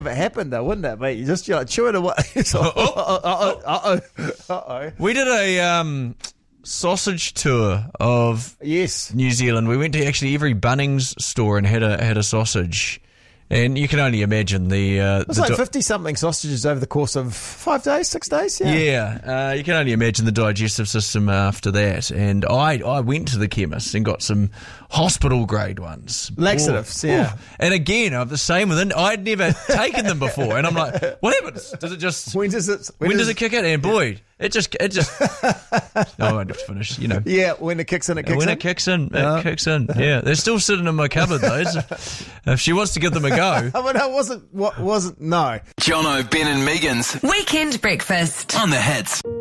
it happened though, wouldn't it? But you just like chew it away. We did a sausage tour of Yes. New Zealand. We went to actually every Bunnings store and had a sausage. And you can only imagine It's like 50-something sausages over the course of 5 days, 6 days. Yeah, you can only imagine the digestive system after that. And I went to the chemist and got some hospital-grade ones. Laxatives, yeah. And again, I'm the same with I'd never taken them before. And I'm like, what happens? Does it just... When does it kick in? And boy, it just... I won't have to finish, you know. Yeah, when it kicks in, it kicks in. When it kicks in, it kicks in. Yeah, they're still sitting in my cupboard, those. If she wants to give them a go. But it wasn't, no. Jono, Ben and Megan's Weekend Breakfast on the Hits.